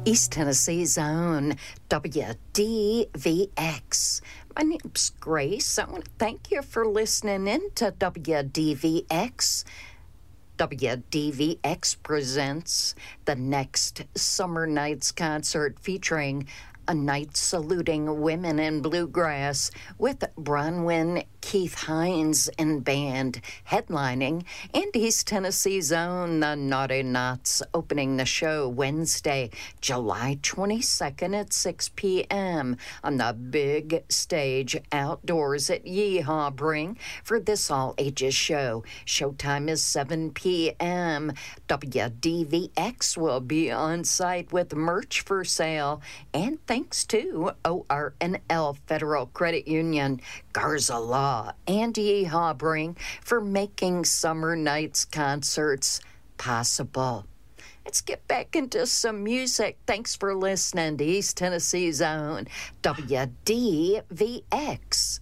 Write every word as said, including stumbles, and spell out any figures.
East Tennessee's own W D V X. My name's Grace. I want to thank you for listening in to W D V X. W D V X presents the next Summer Nights concert featuring A Night Saluting Women in Bluegrass with Bronwyn Keith Hines and band headlining, and East Tennessee's own The Naughty Knots opening the show Wednesday, July twenty-second at six p.m. on the big stage outdoors at Yeehaw Bring for this all-ages show. Showtime is seven p.m. W D V X will be on site with merch for sale, and thanks to O R N L Federal Credit Union, Garza Law, and Yeehaw Bring for making Summer Nights concerts possible. Let's get back into some music. Thanks for listening to East Tennessee's own W D V X.